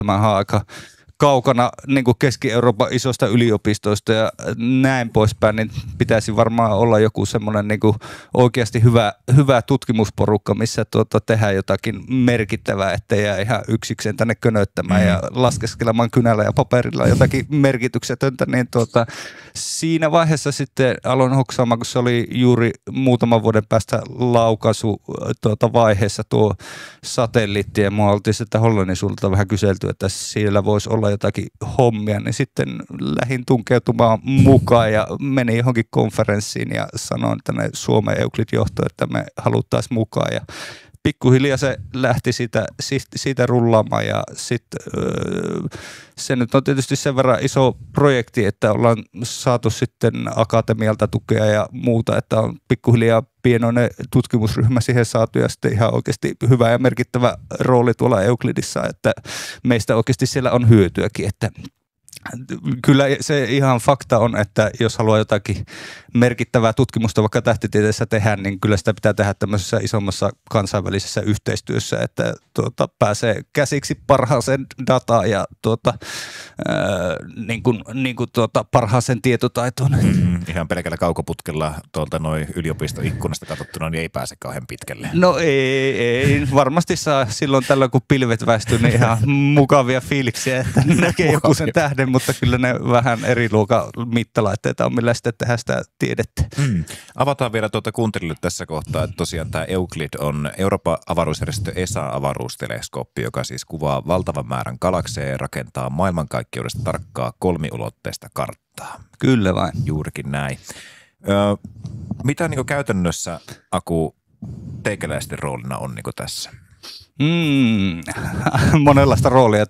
Tämä on aika kaukana niin kuin Keski-Euroopan isosta yliopistoista ja näin poispäin, niin pitäisi varmaan olla joku semmoinen niin kuin oikeasti hyvä tutkimusporukka, missä tehdään jotakin merkittävää, ettei jää ihan yksikseen tänne könöttämään ja laskeskelemaan kynällä ja paperilla jotakin merkityksetöntä, niin siinä vaiheessa sitten aloin hoksaamaan, kun se oli juuri muutaman vuoden päästä laukaisu vaiheessa tuo satelliitti ja mua oltiin sitten Hollannin suunnalta vähän kyselty, että siellä voisi olla jotakin hommia, niin sitten lähdin tunkeutumaan mukaan ja menin johonkin konferenssiin ja sanoin tänne Suomen Euclid-johtoon, että me haluttaisiin mukaan ja pikkuhiljaa se lähti siitä rullaamaan ja sitten se nyt on tietysti sen verran iso projekti, että ollaan saatu sitten akatemialta tukea ja muuta, että on pikkuhiljaa pienoinen tutkimusryhmä siihen saatu ja sitten ihan oikeasti hyvä ja merkittävä rooli tuolla Euclidissa, että meistä oikeasti siellä on hyötyäkin, että kyllä se ihan fakta on, että jos haluaa jotakin merkittävää tutkimusta vaikka tähtitieteessä tehdä, niin kyllä sitä pitää tehdä tämmöisessä isommassa kansainvälisessä yhteistyössä, että pääsee käsiksi parhaaseen dataan ja parhaaseen tietotaitoon. Ihan pelkällä kaukoputkella tuolta noin yliopistoikkunasta katsottuna, niin ei pääse kauhean pitkälle. No ei. Varmasti saa silloin tällöin, kun pilvet väistyy, niin ihan mukavia fiiliksiä, että näkee joku sen tähden, mutta kyllä ne vähän eri luokan mittalaitteita on, millä sitten tehdään sitä tiedettä. Avataan vielä kuuntelijoille tässä kohtaa, että tosiaan tämä Euclid on Euroopan avaruusjärjestö ESA-avaruusteleskooppi, joka siis kuvaa valtavan määrän galakseja ja rakentaa maailmankaikkeudesta tarkkaa kolmiulotteista karttaa. Kyllä vain. Juurikin näin. Mitä niin käytännössä, Aku, teikäläisten roolina on niin tässä? Monenlaista roolia.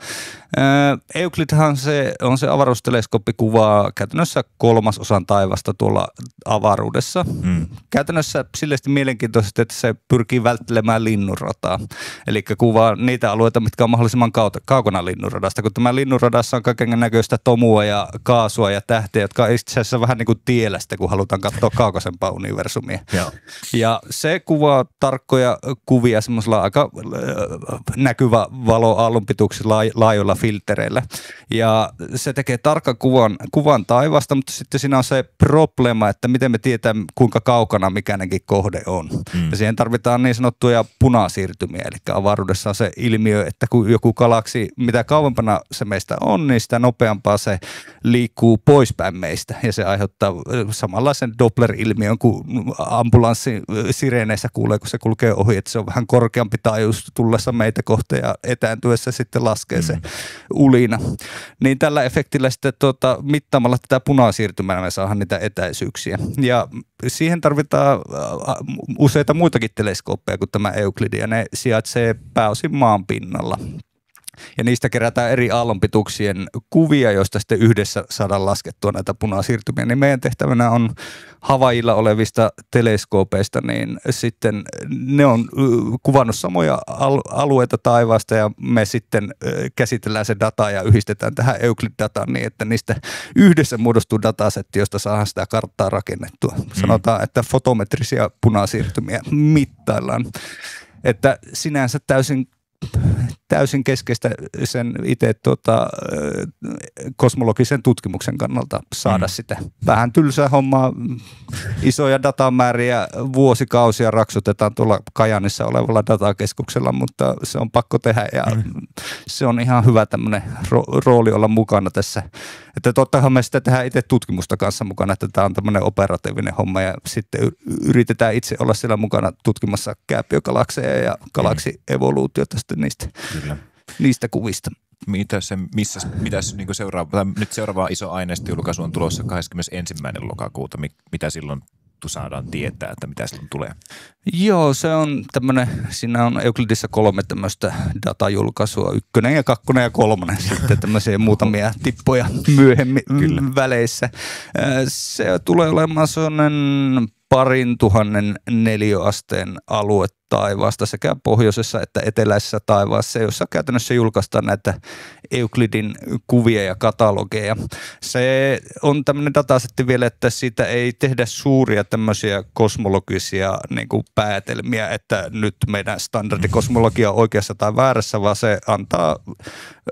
Euclidhan on se avaruusteleskooppi, kuvaa käytännössä 1/3 taivasta tuolla avaruudessa. Käytännössä silleesti mielenkiintoisesti, että se pyrkii välttelemään linnunrataa. Eli kuvaa niitä alueita, mitkä on mahdollisimman kaukana linnunradasta, kun tämä linnunradassa on kaiken näköistä tomua ja kaasua ja tähteä, jotka on itse asiassa vähän niin kuin tielästä, kun halutaan katsoa kaukaisempaa universumia. Ja se kuvaa tarkkoja kuvia semmoisella aika näkyvä valoaallonpituuksilla laajoilla filtereillä. Ja se tekee tarkan kuvan taivasta, mutta sitten siinä on se probleema, että miten me tietää, kuinka kaukana mikänenkin kohde on. Ja siihen tarvitaan niin sanottuja punasiirtymiä, eli avaruudessa on se ilmiö, että kun joku galaksi, mitä kauempana se meistä on, niin sitä nopeampaa se liikkuu poispäin meistä. Ja se aiheuttaa samanlaisen Doppler-ilmiön, kun ambulanssin sireeneissä kuulee, kun se kulkee ohi, että se on vähän korkeampi taajuus tullessa meitä kohta ja etääntyessä sitten laskee se ulina. Niin tällä efektillä sitten mittaamalla tätä punasiirtymää me saadaan niitä etäisyyksiä. Ja siihen tarvitaan useita muitakin teleskooppeja kuin tämä Euclid, ja ne sijaitsee pääosin maan pinnalla. Ja niistä kerätään eri aallonpituuksien kuvia, joista sitten yhdessä saadaan laskettua näitä punasiirtymiä. Niin meidän tehtävänä on Havaijilla olevista teleskoopeista, niin sitten ne on kuvannut samoja alueita taivaasta ja me sitten käsitellään se data ja yhdistetään tähän Euclid-dataan niin, että niistä yhdessä muodostuu datasetti, josta saadaan sitä karttaa rakennettua. Sanotaan, että fotometrisia punasiirtymiä mittaillaan. Että sinänsä täysin keskeistä sen itse kosmologisen tutkimuksen kannalta saada sitä. Vähän tylsää hommaa, isoja datamääriä, vuosikausia raksutetaan tuolla Kajaanissa olevalla datakeskuksella, mutta se on pakko tehdä ja se on ihan hyvä tämmöinen rooli olla mukana tässä. Että tottahan me sitten tehdään itse tutkimusta kanssa mukana, että tämä on tämmöinen operatiivinen homma ja sitten yritetään itse olla siellä mukana tutkimassa kääpiögalakseja ja galaksievoluutiota sitten niistä kuvista. Mitäs niin seuraava iso aineistojulkaisu on tulossa 21. lokakuuta. Mitä silloin saadaan tietää, että mitä silloin tulee? Joo, se on tämmöinen, siinä on Euclidissä 3 tämmöistä datajulkaisua, 1, 2 ja 3 sitten tämmöisiä muutamia tippoja myöhemmin väleissä. Se tulee olemaan sellainen 2,000 neliöasteen alue taivaasta sekä pohjoisessa että eteläisessä taivaassa, jossa käytännössä julkaistaan näitä Euclidin kuvia ja katalogeja. Se on tämmöinen datasetti vielä, että siitä ei tehdä suuria tämmöisiä kosmologisia niin kuin päätelmiä, että nyt meidän standardikosmologia on oikeassa tai väärässä, vaan se antaa